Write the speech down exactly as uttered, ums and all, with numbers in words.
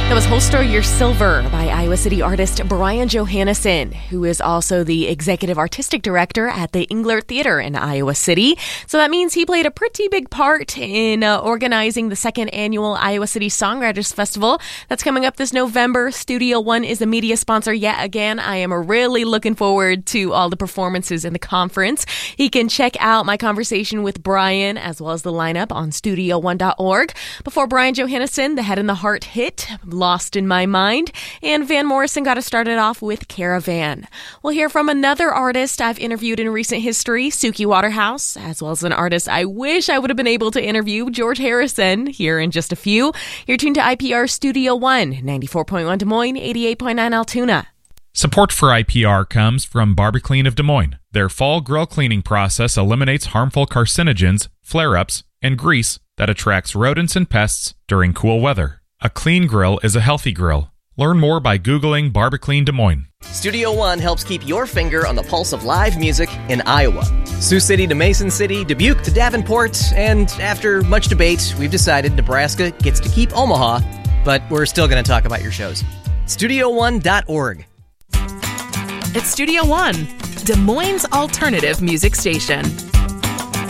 That was Holster Your Silver by Iowa City artist Brian Johannesson, who is also the executive artistic director at the Englert Theater in Iowa City. So that means he played a pretty big part in uh, organizing the second annual Iowa City Songwriters Festival. That's coming up this November. Studio One is a media sponsor yet again. I am really looking forward to all the performances in the conference. You can check out my conversation with Brian as well as the lineup on studio one dot org. Before Brian Johannesson, the Head and the Heart hit, Lost in My Mind, and Van Morrison got us started off with Caravan. We'll hear from another artist I've interviewed in recent history, Suki Waterhouse, as well as an artist I wish I would have been able to interview, George Harrison, here in just a few. You're tuned to I P R Studio One, ninety-four point one Des Moines, eighty-eight point nine Altoona. Support for I P R comes from BarbeClean of Des Moines. Their fall grill cleaning process eliminates harmful carcinogens, flare-ups, and grease that attracts rodents and pests during cool weather. A clean grill is a healthy grill. Learn more by Googling BarbeClean Des Moines. Studio One helps keep your finger on the pulse of live music in Iowa. Sioux City to Mason City, Dubuque to Davenport, and after much debate, we've decided Nebraska gets to keep Omaha, but we're still going to talk about your shows. studio one dot org. It's Studio One, Des Moines' alternative music station.